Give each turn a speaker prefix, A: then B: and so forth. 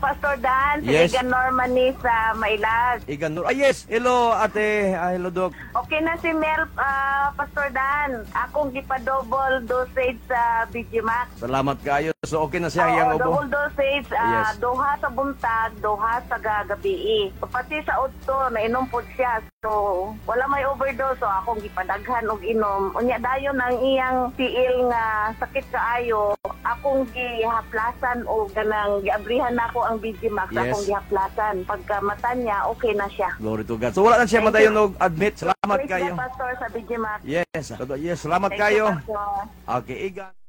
A: Pastor Dan. Si
B: Yes.
A: Igan Normani sa Mailag.
B: Igan Nur. Yes. Hello, ate. Hello, Doc.
A: Okay na si Mel, Pastor Dan. Akong gipa-double dosage sa BGMax.
B: Salamat kayo. So, okay na siya
A: Oo,
B: iyang ubo?
A: double dosage.
B: Yes.
A: Duha sa buntag, duha sa gagabi. Pati sa utto, nainom po siya. So, wala may overdose. So, akong gipadaghan og inom. Unya dayon ang iyang tiil nga sakit kaayo. Akong gihaplasan o ganang giabrihan nako ang BGMax.
B: Yes.
A: Akong gihaplasan. Pagka mata niya, okay na siya.
B: Glory to God. So, wala na siya
A: Thank
B: madayon
A: you.
B: og admit. Salamat
A: Praise
B: kayo.
A: God, Pastor, sa BGMax.
B: Yes. Yes. Salamat
A: Thank you,
B: kayo.
A: Pastor.
B: Okay, Igan.